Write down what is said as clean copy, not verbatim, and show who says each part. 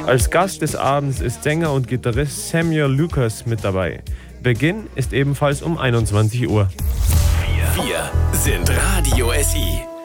Speaker 1: Als Gast des Abends ist Sänger und Gitarrist Samuel Lucas mit dabei. Beginn ist ebenfalls um 21 Uhr.
Speaker 2: Wir sind Radio SI.